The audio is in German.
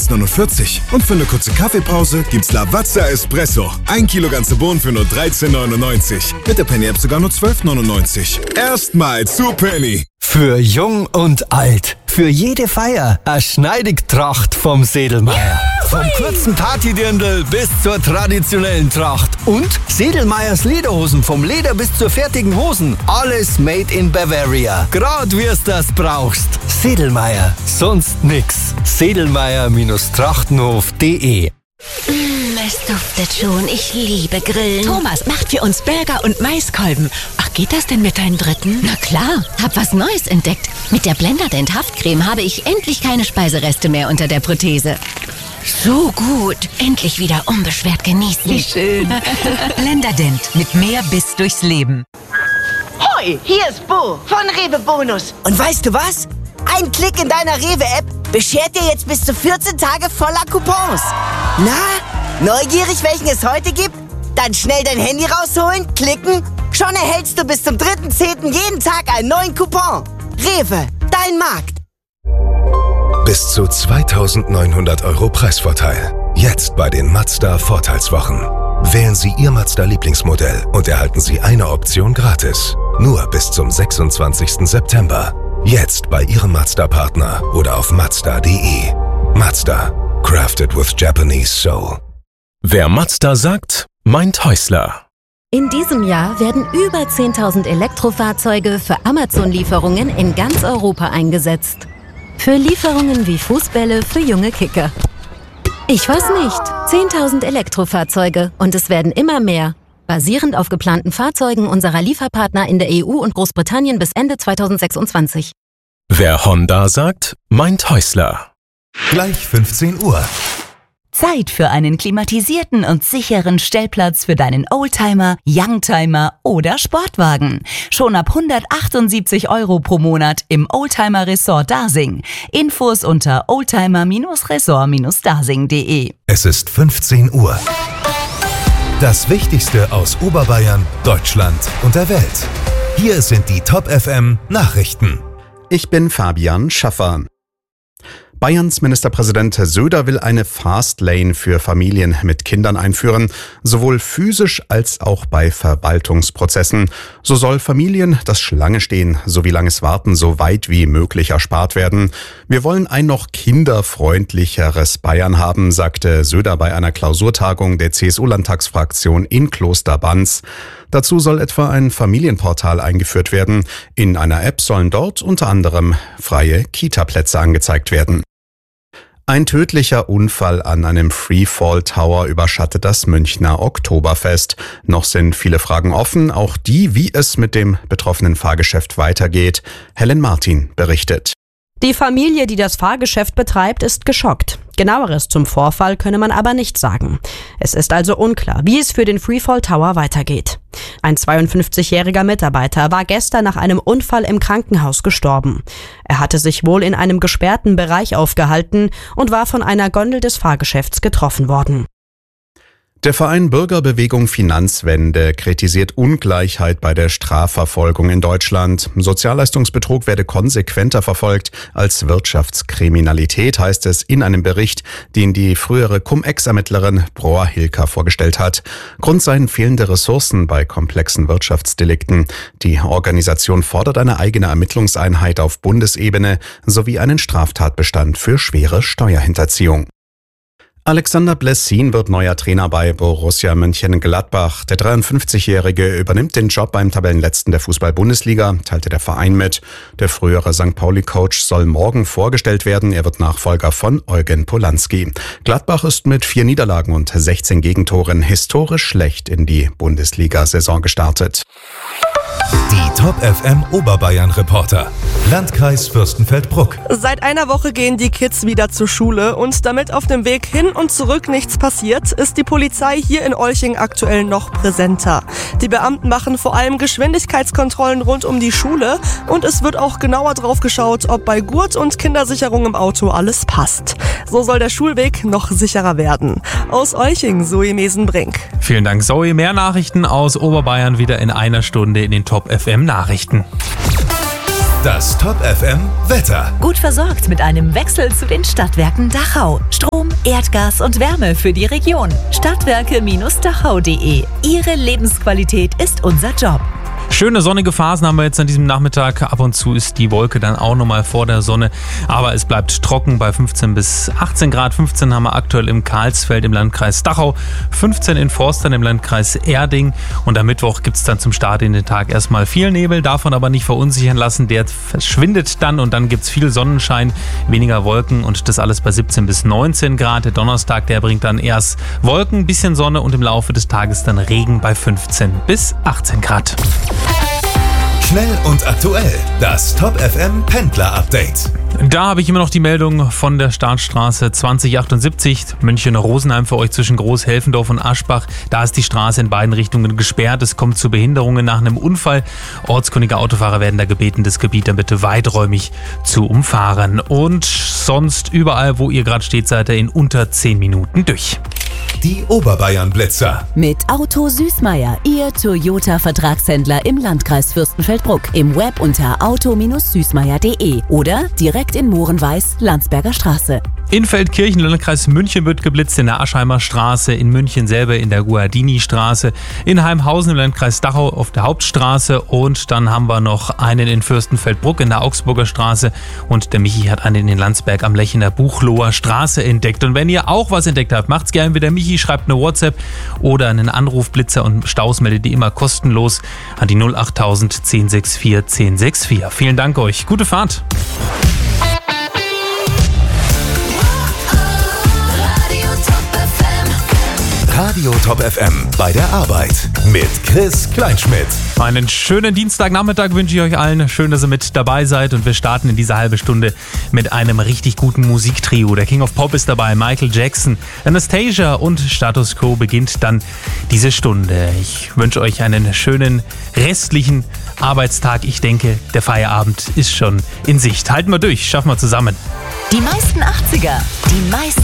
1,49. Und für eine kurze Kaffeepause gibt's Lavazza Espresso. 1 Kilo ganze Bohnen für nur 13,99. Mit der Penny App sogar nur 12,99. Erstmal zu Penny. Für Jung und Alt. Für jede Feier eine Schneidigtracht vom Sedelmeier. Vom kurzen Partydirndl bis zur traditionellen Tracht. Und Sedelmeiers Lederhosen, vom Leder bis zur fertigen Hosen. Alles made in Bavaria. Grad wir's das brauchst. Sedelmeier, sonst nix. Sedelmeier-trachtenhof.de. Es duftet schon. Ich liebe Grillen. Thomas macht für uns Burger und Maiskolben. Ach, geht das denn mit deinen Dritten? Na klar, hab was Neues entdeckt. Mit der Blenderdent Haftcreme habe ich endlich keine Speisereste mehr unter der Prothese. So gut. Endlich wieder unbeschwert genießen. Wie schön. Blenderdent mit mehr Biss durchs Leben. Hoi, hier ist Bo von Rewe Bonus. Und weißt du was? Ein Klick in deiner Rewe-App beschert dir jetzt bis zu 14 Tage voller Coupons. Na, neugierig, welchen es heute gibt? Dann schnell dein Handy rausholen, klicken. Schon erhältst du bis zum 3.10. jeden Tag einen neuen Coupon. Rewe, dein Markt. Bis zu 2.900 € Preisvorteil. Jetzt bei den Mazda Vorteilswochen. Wählen Sie Ihr Mazda-Lieblingsmodell und erhalten Sie eine Option gratis. Nur bis zum 26. September. Jetzt bei Ihrem Mazda-Partner oder auf Mazda.de. Mazda. Crafted with Japanese soul. Wer Mazda sagt, meint Häusler. In diesem Jahr werden über 10.000 Elektrofahrzeuge für Amazon-Lieferungen in ganz Europa eingesetzt. Für Lieferungen wie Fußbälle für junge Kicker. Ich weiß nicht. 10.000 Elektrofahrzeuge und es werden immer mehr. Basierend auf geplanten Fahrzeugen unserer Lieferpartner in der EU und Großbritannien bis Ende 2026. Wer Honda sagt, meint Häusler. Gleich 15 Uhr. Zeit für einen klimatisierten und sicheren Stellplatz für deinen Oldtimer, Youngtimer oder Sportwagen. Schon ab 178 € pro Monat im Oldtimer Resort Dasing. Infos unter oldtimer-resort-dasing.de. Es ist 15 Uhr. Das Wichtigste aus Oberbayern, Deutschland und der Welt. Hier sind die Top FM Nachrichten. Ich bin Fabian Schaffer. Bayerns Ministerpräsident Söder will eine Fastlane für Familien mit Kindern einführen, sowohl physisch als auch bei Verwaltungsprozessen. So soll Familien das Schlange-Stehen sowie langes Warten so weit wie möglich erspart werden. Wir wollen ein noch kinderfreundlicheres Bayern haben, sagte Söder bei einer Klausurtagung der CSU-Landtagsfraktion in Klosterbanz. Dazu soll etwa ein Familienportal eingeführt werden. In einer App sollen dort unter anderem freie Kita-Plätze angezeigt werden. Ein tödlicher Unfall an einem Freefall Tower überschattet das Münchner Oktoberfest. Noch sind viele Fragen offen, auch die, wie es mit dem betroffenen Fahrgeschäft weitergeht. Helen Martin berichtet. Die Familie, die das Fahrgeschäft betreibt, ist geschockt. Genaueres zum Vorfall könne man aber nicht sagen. Es ist also unklar, wie es für den Freefall Tower weitergeht. Ein 52-jähriger Mitarbeiter war gestern nach einem Unfall im Krankenhaus gestorben. Er hatte sich wohl in einem gesperrten Bereich aufgehalten und war von einer Gondel des Fahrgeschäfts getroffen worden. Der Verein Bürgerbewegung Finanzwende kritisiert Ungleichheit bei der Strafverfolgung in Deutschland. Sozialleistungsbetrug werde konsequenter verfolgt als Wirtschaftskriminalität, heißt es in einem Bericht, den die frühere Cum-Ex-Ermittlerin Bror Hilker vorgestellt hat. Grund seien fehlende Ressourcen bei komplexen Wirtschaftsdelikten. Die Organisation fordert eine eigene Ermittlungseinheit auf Bundesebene sowie einen Straftatbestand für schwere Steuerhinterziehung. Alexander Blessin wird neuer Trainer bei Borussia Mönchengladbach. Der 53-Jährige übernimmt den Job beim Tabellenletzten der Fußball-Bundesliga, teilte der Verein mit. Der frühere St. Pauli-Coach soll morgen vorgestellt werden. Er wird Nachfolger von Eugen Polanski. Gladbach ist mit 4 Niederlagen und 16 Gegentoren historisch schlecht in die Bundesliga-Saison gestartet. Die Top FM Oberbayern Reporter. Landkreis Fürstenfeldbruck. Seit einer Woche gehen die Kids wieder zur Schule und damit auf dem Weg hin und zurück nichts passiert, ist die Polizei hier in Olching aktuell noch präsenter. Die Beamten machen vor allem Geschwindigkeitskontrollen rund um die Schule und es wird auch genauer drauf geschaut, ob bei Gurt und Kindersicherung im Auto alles passt. So soll der Schulweg noch sicherer werden. Aus Olching, Zoe Mesenbrink. Vielen Dank, Zoe. Mehr Nachrichten aus Oberbayern wieder in einer Stunde in den Top FM Nachrichten. Das Top FM Wetter. Gut versorgt mit einem Wechsel zu den Stadtwerken Dachau. Strom, Erdgas und Wärme für die Region. Stadtwerke-dachau.de. Ihre Lebensqualität ist unser Job. Schöne sonnige Phasen haben wir jetzt an diesem Nachmittag. Ab und zu ist die Wolke dann auch nochmal vor der Sonne. Aber es bleibt trocken bei 15 bis 18 Grad. 15 haben wir aktuell im Karlsfeld im Landkreis Dachau, 15 in Forstern im Landkreis Erding. Und am Mittwoch gibt es dann zum Start in den Tag erstmal viel Nebel. Davon aber nicht verunsichern lassen. Der verschwindet dann und dann gibt es viel Sonnenschein, weniger Wolken und das alles bei 17 bis 19 Grad. Der Donnerstag, der bringt dann erst Wolken, bisschen Sonne und im Laufe des Tages dann Regen bei 15 bis 18 Grad. Schnell und aktuell. Das Top FM Pendler Update. Da habe ich immer noch die Meldung von der Startstraße 2078 München-Rosenheim für euch zwischen Großhelfendorf und Aschbach. Da ist die Straße in beiden Richtungen gesperrt. Es kommt zu Behinderungen nach einem Unfall. Ortskundige Autofahrer werden da gebeten, das Gebiet dann bitte weiträumig zu umfahren. Und sonst überall, wo ihr gerade steht, seid ihr in unter 10 Minuten durch. Die Oberbayern-Blitzer. Mit Auto Süßmeier, Ihr Toyota-Vertragshändler im Landkreis Fürstenfeldbruck. Im Web unter auto-süßmeier.de oder direkt in Mohrenweiß, Landsberger Straße. In Feldkirchen, Landkreis München, wird geblitzt in der Aschheimer Straße, in München selber in der Guardini-Straße, in Heimhausen im Landkreis Dachau auf der Hauptstraße und dann haben wir noch einen in Fürstenfeldbruck in der Augsburger Straße und der Michi hat einen in Landsberg am Lech in der Buchloher Straße entdeckt. Und wenn ihr auch was entdeckt habt, macht's gerne wie der Michi, schreibt eine WhatsApp oder einen Anruf, Blitzer und Staus meldet die immer kostenlos an die 08000 1064 1064. Vielen Dank euch, gute Fahrt! Radio Top FM bei der Arbeit mit Chris Kleinschmidt. Einen schönen Dienstagnachmittag wünsche ich euch allen. Schön, dass ihr mit dabei seid und wir starten in dieser halbe Stunde mit einem richtig guten Musiktrio. Der King of Pop ist dabei, Michael Jackson, Anastasia und Status Quo beginnt dann diese Stunde. Ich wünsche euch einen schönen restlichen Arbeitstag. Ich denke, der Feierabend ist schon in Sicht. Halten wir durch, schaffen wir zusammen. Die meisten 80er, die meisten